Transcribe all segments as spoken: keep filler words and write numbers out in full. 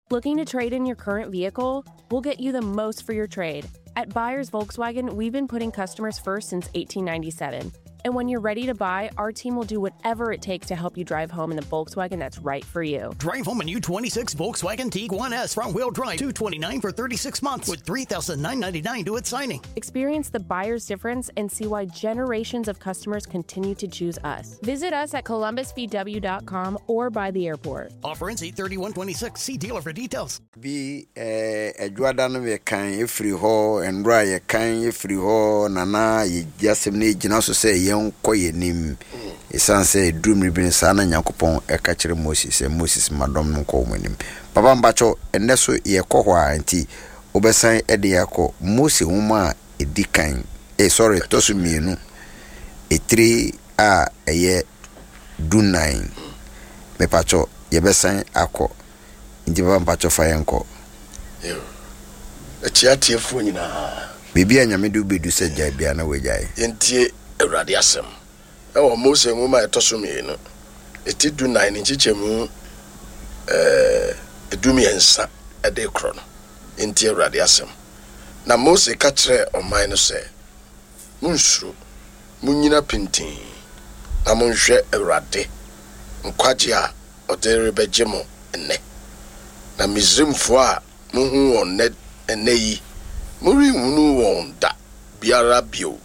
Looking to trade in your current vehicle? We'll get you the most for your trade. At Buyers Volkswagen, we've been putting customers first since eighteen ninety-seven. And when you're ready to buy, our team will do whatever it takes to help you drive home in the Volkswagen that's right for you. Drive home a new twenty-six Volkswagen Tiguan S front-wheel drive, two hundred twenty-nine dollars for thirty-six months with three thousand nine hundred ninety-nine dollars due at signing. Experience the buyer's difference and see why generations of customers continue to choose us. Visit us at columbus v w dot com or by the airport. Offer ends eight thirty-one twenty-six. See dealer for details. Be a Jordan we can if free ho and Raya can if free ho nana ye just need you also say young koye nim. Isan say dream ribbon sana Yakupon a catcher Moses and Moses Madam no call him. Papa Bacho and Nesso ye cohwa anti Obesan Ediako Moses Uma a dikan. Eh sorry tosu me no a three a a year do nine. Me pacho ye besan ako. Ndiba mpacho fayenko. Yo. Echiati efu nyina. Bibi anyame du bedu se jai bia na wejai. Yentie Awurade asem. Ewo Mose nwoma etoso me no. Eti du nine nchichemu eh edumi ensa ede kro no. Yentie Awurade asem. Na Mose ka kire oman no se munsuru munyina pintin na monhwe Awurade nkwaje a odere bejemo enne. Na Misrimfo a muhu won ne eneyi muri hunu won da biara bio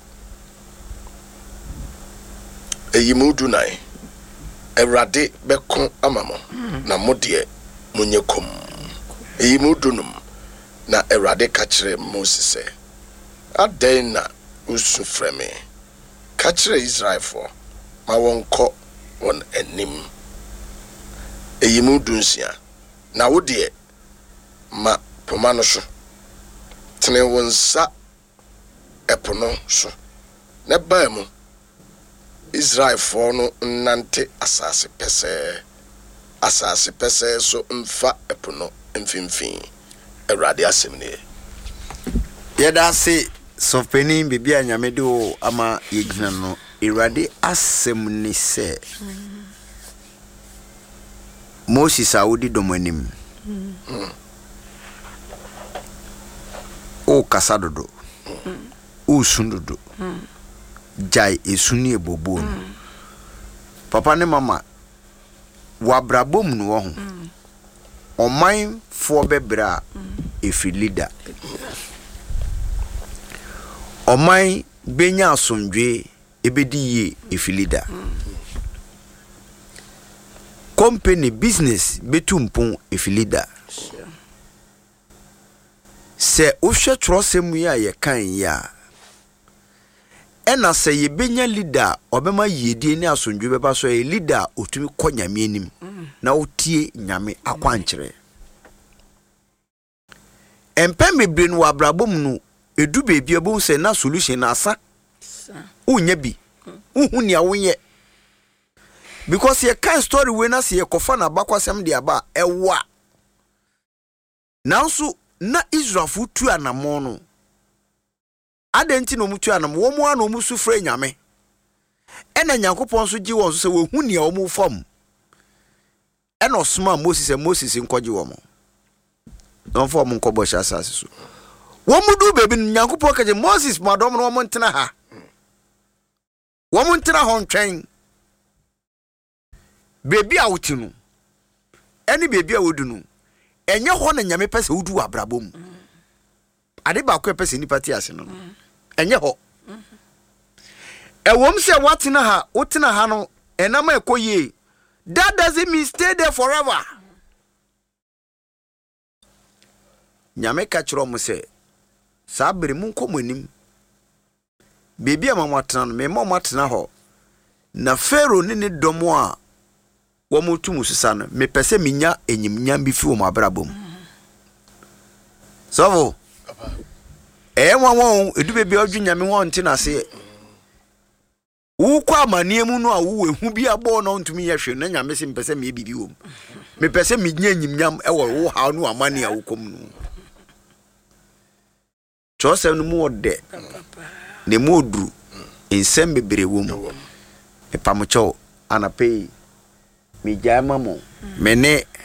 eyi mudu nai Awurade bekon amamo na modie munyekom eyi mudunum na Awurade ka kire Moses se aden na usu freme ka kire Israelfo ma wonko won enim eyi mudunsia na wodie ma pomano so tene wonsa epono so ne baamu Israel for no nante asase pese asase pese so mfa epono mfimfin Awurade asemne Yeda se sofpeni bibi anyame do ama yegina no Awurade asemni se Moses awudi domanim. Mm. Mm. O kasadodo. Mm. O sundodo. Mm. Jai esuni ebobo. Mm. Papa ne mama wabrabom no wo ho. Mm. Oman fo bebra mm. efi leader. Oman benya asomdwe ebedi ye efi leader. Mm. Company business betumpon efilida sure. Se ohwe trosem ya ye kan ya ena se ye benya leader obema yedie ni asondwe beba so ye leader otumi konyame anim mm. na otie nyame akwankyere empem mebre no abrabom no edu bebi ebo se na solution na asa unya bi uhu ni awonye because ye kan story we na se ye kofa na bakwasem de aba ewa nanso na Israel fu tu anamo no adenti no mutu anamo wo mu ana omusu frɛ nyame ena Nyankopɔn so gi won so se we hu ne omu fam ena osoma Moses e Moses nkogi wo mo don fo mo nkobo sha asase so wo mu du bebi Nyankopɔn ka je Moses madom no mo ntena ha wo mo ntena ho ntwen bebi a wuti no eni bebi a wodu no enye ho na nyame pese wudu abrabom mm. ade ba ko pese ni pati ase no mm. enye ho mm -hmm. Ewom se watena ha wotena ha no enama ekoye that doesn't mean stay there forever mm. Nyame ka kiro mo se sabere mun komonim bebi a mama tena no me mama tena ho na Pharaoh ni ne domo a womo tumu sisa no me pese minya enyimnyam bi fi wo mabrabom so papa e won won edu bebi odwunyame won ntina se wo kwa amanie mu no a wo ehu bi abo no ntumi yehwe na nyame se mpese me bibi wo me pese minya enyimnyam e wo wo ha no amanie a wo kom no chose no mu ode ne mu odru ensem bebere wo mu e pamocho anapei mi jama mo mene